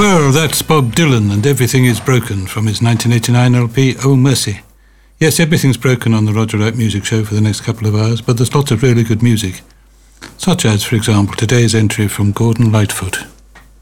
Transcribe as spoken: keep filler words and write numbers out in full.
Well, that's Bob Dylan and Everything Is Broken from his nineteen eighty-nine L P, Oh Mercy. Yes, everything's broken on the Roger Wright Music Show for the next couple of hours, but there's lots of really good music, such as, for example, today's entry from Gordon Lightfoot.